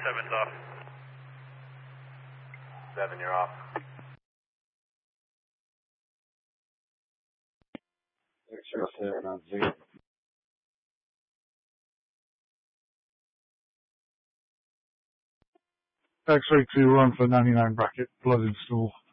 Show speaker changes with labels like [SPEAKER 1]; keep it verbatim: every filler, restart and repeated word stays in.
[SPEAKER 1] seven's off.
[SPEAKER 2] Seven, you're off.
[SPEAKER 3] X-ray seven on Z. X-ray two, run for ninety-nine bracket, blood in stool.